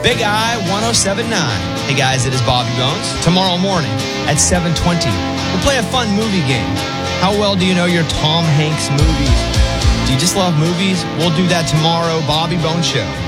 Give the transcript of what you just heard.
Big Eye 107.9. Hey guys, it is Bobby Bones. Tomorrow morning at 7:20, we'll play a fun movie game. How well do you know your Tom Hanks movies? Do you just love movies? We'll do that tomorrow, Bobby Bones Show.